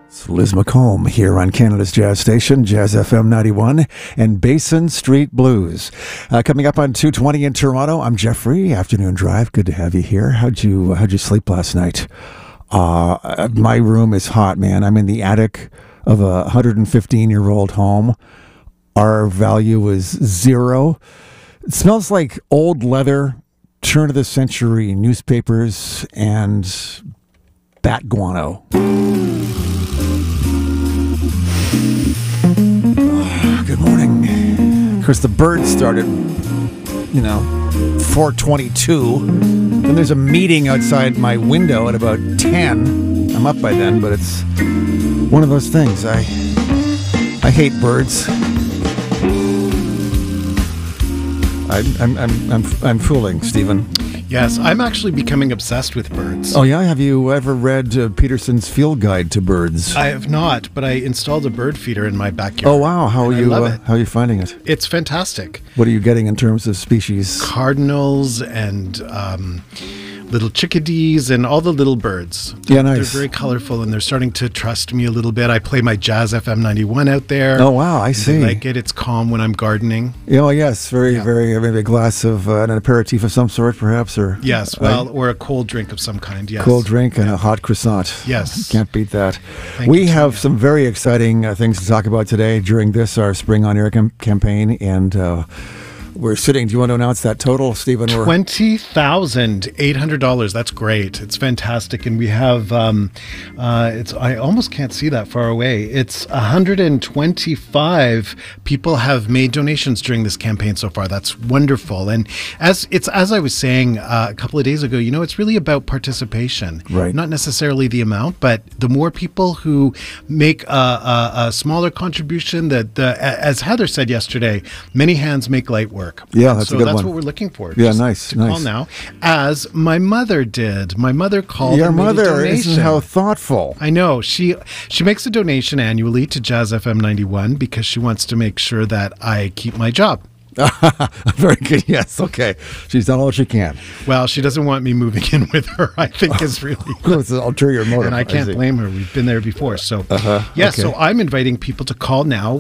It's Liz McComb here on Canada's Jazz Station, Jazz FM 91 and Basin Street Blues. Coming up on 2:20 in Toronto, I'm Jeffrey. Afternoon Drive. Good to have you here. How'd you sleep last night? My room is hot, man. I'm in the attic of a 115-year-old home. Our value is zero. It smells like old leather, turn of the century newspapers, and bat guano. Good morning. Of course, the birds started, 4:22. Then there's a meeting outside my window at about 10. I'm up by then, but it's one of those things. I hate birds. I'm fooling, Stephen. Yes, I'm actually becoming obsessed with birds. Oh yeah, have you ever read Peterson's Field Guide to Birds? I have not, but I installed a bird feeder in my backyard. Oh wow, how are you finding it? It's fantastic. What are you getting in terms of species? Cardinals and little chickadees and all the little birds. Yeah, nice. They're very colorful and they're starting to trust me a little bit. I play my Jazz FM 91 out there. Oh wow, I see. They like it. It's calm when I'm gardening. Oh yes, very, maybe a glass of an aperitif of some sort, perhaps, or yes, or a cold drink of some kind. Yes, cold drink and a hot croissant. Yes, can't beat that. Thank we you, have some very exciting things to talk about today during this our Spring on Air campaign, and we're sitting. Do you want to announce that total, Stephen? $20,800. That's great. It's fantastic, and we have. I almost can't see that far away. It's 125 people have made donations during this campaign so far. That's wonderful. And as I was saying a couple of days ago, it's really about participation, right? Not necessarily the amount, but the more people who make a smaller contribution. That as Heather said yesterday, many hands make light work. Yeah, that's a good one. So that's what we're looking for. Yeah, nice. Call now, as my mother did. My mother called. Your and made mother, a donation. isn't how thoughtful. I know. She makes a donation annually to Jazz FM 91 because she wants to make sure that I keep my job. Very good. Yes. Okay. She's done all she can. Well, she doesn't want me moving in with her, I think is really it's an ulterior motive. And I can't blame her. We've been there before. So, yes. Okay. So I'm inviting people to call now,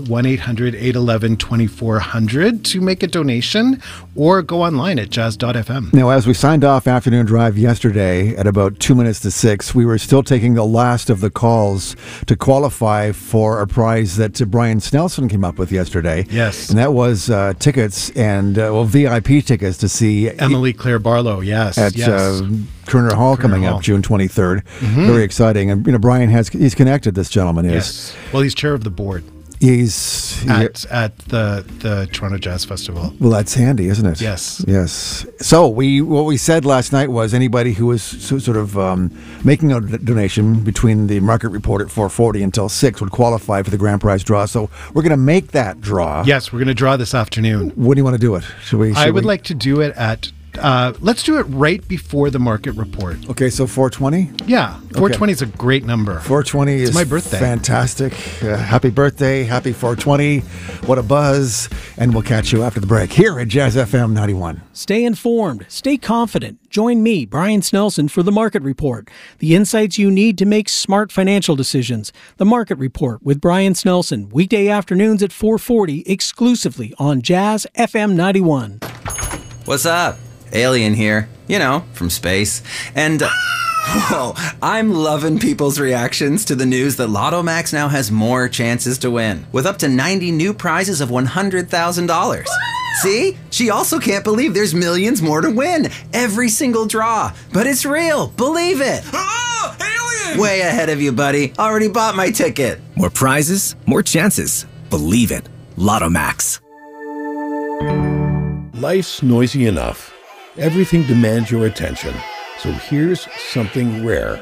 1-800-811-2400 to make a donation or go online at jazz.fm. Now, as we signed off Afternoon Drive yesterday at about 2 minutes to 6, we were still taking the last of the calls to qualify for a prize that Brian Snelson came up with yesterday. Yes. And that was tickets and VIP tickets to see Emily Claire Barlow. Yes. At Kerner Hall coming up June 23rd. Mm-hmm. Very exciting. And Brian he's connected, this gentleman is. Yes. Well, he's chair of the board. He's at the Toronto Jazz Festival. Well, that's handy, isn't it? Yes. Yes. So what we said last night was anybody who was sort of making a donation between the market report at 4:40 until 6 would qualify for the grand prize draw. So we're going to make that draw. Yes, we're going to draw this afternoon. When do you want to do it? I would like to do it at. Let's do it right before the market report. Okay, so 4:20? Yeah, 4:20 is a great number. 4:20 is my birthday. Fantastic. Happy birthday. Happy 4:20. What a buzz. And we'll catch you after the break here at Jazz FM 91. Stay informed. Stay confident. Join me, Brian Snelson, for the Market Report. The insights you need to make smart financial decisions. The Market Report with Brian Snelson. Weekday afternoons at 4:40 exclusively on Jazz FM 91. What's up? Alien here, from space. And, I'm loving people's reactions to the news that Lotto Max now has more chances to win, with up to 90 new prizes of $100,000. See? She also can't believe there's millions more to win. Every single draw. But it's real. Believe it. Oh, alien! Way ahead of you, buddy. Already bought my ticket. More prizes, more chances. Believe it. Lotto Max. Life's noisy enough. Everything demands your attention. So here's something rare.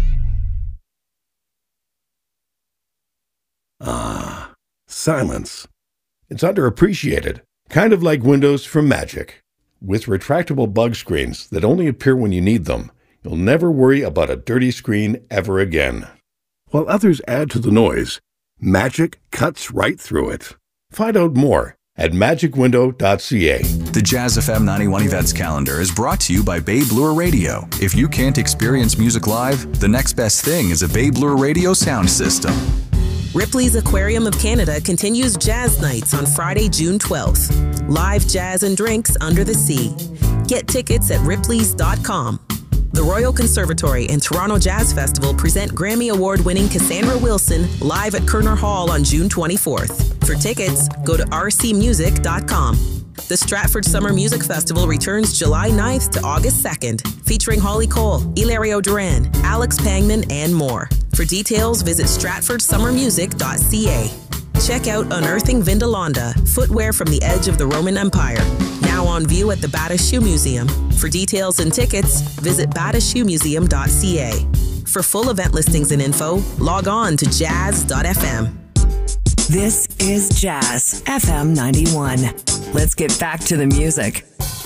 Silence. It's underappreciated. Kind of like windows from Magic. With retractable bug screens that only appear when you need them, you'll never worry about a dirty screen ever again. While others add to the noise, Magic cuts right through it. Find out more at magicwindow.ca. The Jazz FM 91 events calendar is brought to you by Babe Lure Radio. If you can't experience music live, the next best thing is a Babe Lure Radio sound system. Ripley's Aquarium of Canada continues Jazz Nights on Friday, June 12th. Live jazz and drinks under the sea. Get tickets at ripleys.com. The Royal Conservatory and Toronto Jazz Festival present Grammy Award-winning Cassandra Wilson live at Kerner Hall on June 24th. For tickets, go to rcmusic.com. The Stratford Summer Music Festival returns July 9th to August 2nd, featuring Holly Cole, Hilario Duran, Alex Pangman, and more. For details, visit stratfordsummermusic.ca. Check out Unearthing Vindolanda, footwear from the edge of the Roman Empire. Now on view at the Bata Shoe Museum. For details and tickets, visit batashoemuseum.ca. For full event listings and info, log on to jazz.fm. This is Jazz FM 91. Let's get back to the music.